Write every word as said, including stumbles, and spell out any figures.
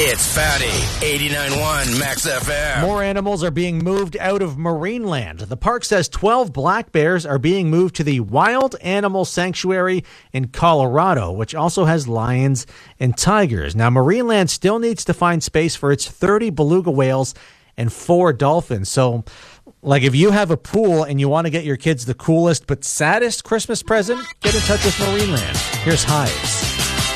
It's Fatty, eighty-nine point one Max F M. More animals are being moved out of Marineland. The park says twelve black bears are being moved to the Wild Animal Sanctuary in Colorado, which also has lions and tigers. Now, Marineland still needs to find space for its thirty beluga whales and four dolphins. So, like, if you have a pool and you want to get your kids the coolest but saddest Christmas present, get in touch with Marineland. Here's Hives.